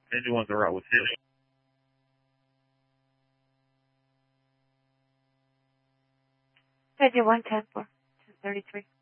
Engine ones are out with you. Engine 110 for 233.